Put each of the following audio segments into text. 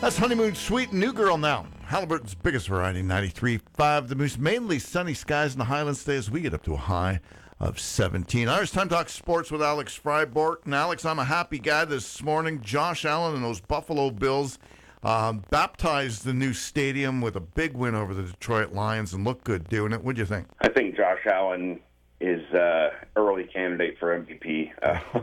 That's Honeymoon Suite and New Girl now. Halliburton's biggest variety, 93.5. The Moose, mainly sunny skies in the Highlands today as we get up to a high of 17. All right, it's time to talk sports with Alex Freiborg. And Alex, I'm a happy guy this morning. Josh Allen and those Buffalo Bills baptized the new stadium with a big win over the Detroit Lions and looked good doing it. What'd you think? I think Josh Allen is early candidate for MVP.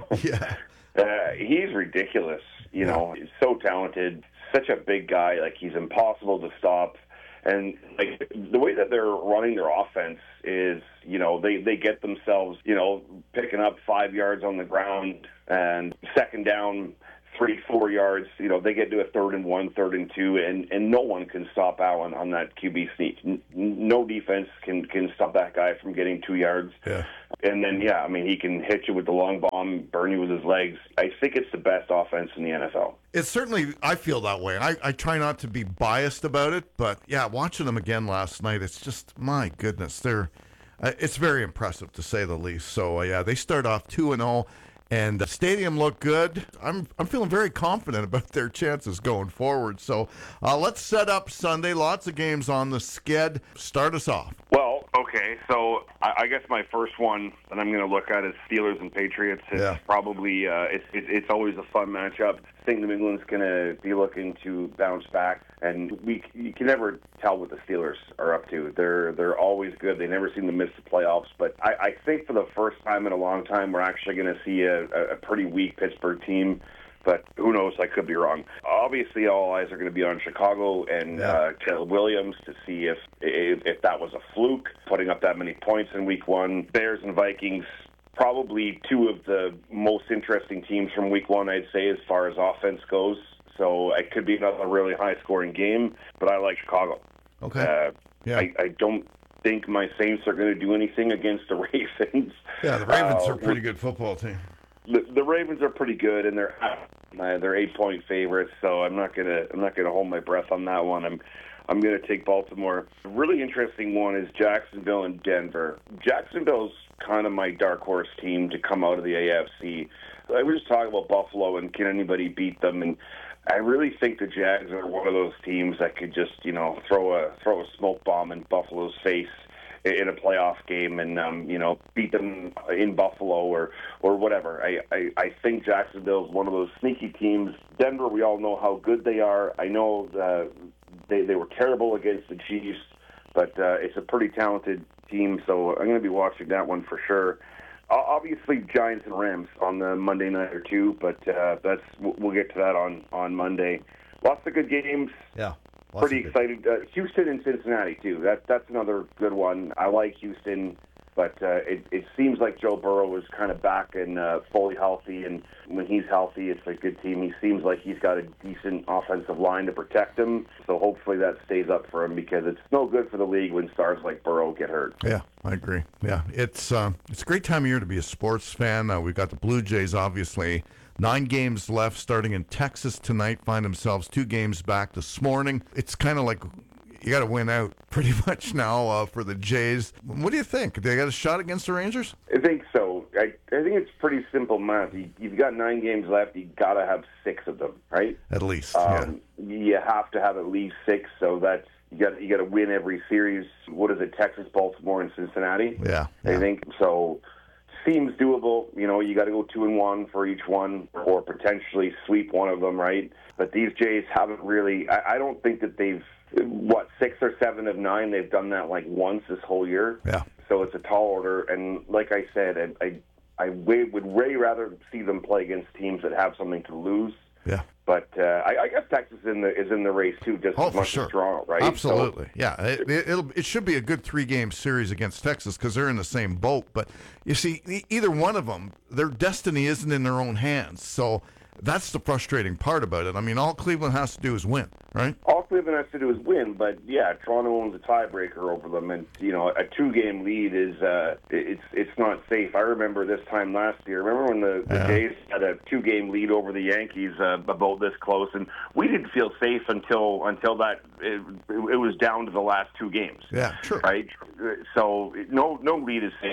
Yeah. He's ridiculous. You know, he's so talented, such a big guy. Like, he's impossible to stop. And like the way that they're running their offense is, you know, they get themselves, you know, picking up 5 yards on the ground and second down 3-4 yards. You know, they get to a 3rd and 1, 3rd and 2, and no one can stop Allen on that QB sneak. No defense can stop that guy from getting 2 yards. Yeah. And then, I mean, he can hit you with the long bomb, burn you with his legs. I think it's the best offense in the NFL. It's certainly, I feel that way. I try not to be biased about it, but yeah, watching them again last night, it's just, my goodness, it's very impressive to say the least. So yeah, they start off 2-0. And the stadium looked good. I'm feeling very confident about their chances going forward. So let's set up Sunday. Lots of games on the sked. Start us off. Well, okay. So I guess my first one that I'm going to look at is Steelers and Patriots. It's probably it's always a fun matchup. I think New England's going to be looking to bounce back, and you can never tell what the Steelers are up to. They're always good. They never seem to miss the playoffs. But I think for the first time in a long time, we're actually going to see a pretty weak Pittsburgh team. But who knows? I could be wrong. Obviously, all eyes are going to be on Chicago and Caleb Williams to see if that was a fluke, putting up that many points in Week 1. Bears and Vikings, probably two of the most interesting teams from Week 1, I'd say, as far as offense goes. So it could be another really high-scoring game, but I like Chicago. Okay. I don't think my Saints are going to do anything against the Ravens. Yeah, the Ravens are a pretty good football team. The Ravens are pretty good, and they're 8-point favorites. So I'm not gonna hold my breath on that one. I'm gonna take Baltimore. A really interesting one is Jacksonville and Denver. Jacksonville's kind of my dark horse team to come out of the AFC. I was just talking about Buffalo and can anybody beat them, and I really think the Jags are one of those teams that could just, you know, throw a smoke bomb in Buffalo's face in a playoff game and, beat them in Buffalo or whatever. I think Jacksonville is one of those sneaky teams. Denver, we all know how good they are. I know they were terrible against the Chiefs, but it's a pretty talented team, so I'm going to be watching that one for sure. Obviously, Giants and Rams on the Monday night or two, but we'll get to that on Monday. Lots of good games. Yeah. Pretty excited. Houston and Cincinnati, too. That's another good one. I like Houston, but it seems like Joe Burrow is kind of back and fully healthy, and when he's healthy, it's a good team. He seems like he's got a decent offensive line to protect him, so hopefully that stays up for him because it's no good for the league when stars like Burrow get hurt. Yeah, I agree. Yeah, it's a great time of year to be a sports fan. We've got the Blue Jays, obviously. 9 games left, starting in Texas tonight. Find themselves 2 games back this morning. It's kind of like you got to win out pretty much now for the Jays. What do you think? They got a shot against the Rangers? I think so. I think it's pretty simple math. You've got 9 games left. You got to have 6 of them, right? At least. You have to have at least 6. So that's you got to win every series. What is it? Texas, Baltimore, and Cincinnati. Yeah. I think so. Seems doable. You know, you got to go 2-1 for each one, or potentially sweep one of them, right? But these Jays haven't really. I don't think that they've 6 or 7 of 9. They've done that like once this whole year. Yeah. So it's a tall order, and like I said, I would way rather see them play against teams that have something to lose. Yeah. But I guess Texas is in the race too, just as much as Toronto, right? Absolutely, so, yeah. It should be a good 3-game series against Texas because they're in the same boat. But you see, either one of them, their destiny isn't in their own hands. So that's the frustrating part about it. I mean, all Cleveland has to do is win, right? All Cleveland has to do is win, but yeah, Toronto owns a tiebreaker over them, and a 2-game lead is it's not safe. I remember this time last year. Remember when the Jays had a 2-game lead over the Yankees about this close, and we didn't feel safe until that it was down to the last 2 games. Yeah, sure. Right. So no lead is safe.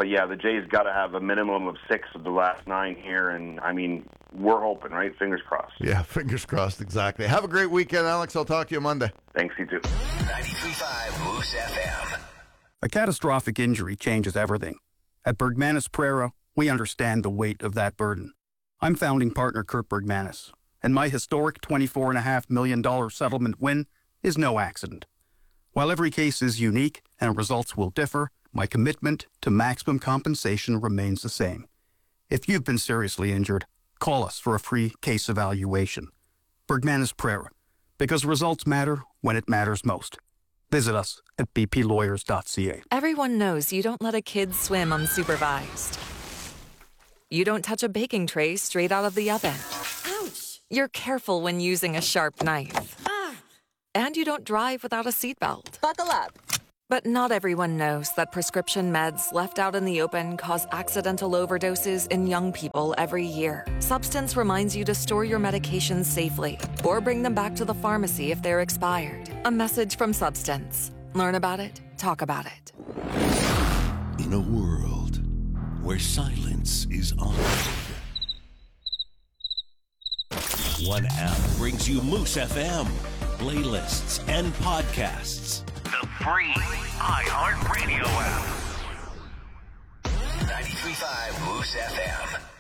But yeah, the Jays got to have a minimum of 6 of the last 9 here, and I mean, we're hoping, right? Fingers crossed. Yeah, fingers crossed, exactly. Have a great weekend, Alex. I'll talk to you Monday. Thanks, you too. 93.5 Moose FM. A catastrophic injury changes everything. At Bergmanis Prera, we understand the weight of that burden. I'm founding partner Kurt Bergmanis, and my historic $24.5 million settlement win is no accident. While every case is unique and results will differ, my commitment to maximum compensation remains the same. If you've been seriously injured, call us for a free case evaluation. Bergmanis Prera, because results matter when it matters most. Visit us at bplawyers.ca. Everyone knows you don't let a kid swim unsupervised. You don't touch a baking tray straight out of the oven. Ouch! You're careful when using a sharp knife. Ah! And you don't drive without a seatbelt. Buckle up. But not everyone knows that prescription meds left out in the open cause accidental overdoses in young people every year. Substance reminds you to store your medications safely or bring them back to the pharmacy if they're expired. A message from Substance. Learn about it, talk about it. In a world where silence is honored, one app brings you Moose FM, playlists, and podcasts. The free iHeartRadio app. 93.5 Moose FM.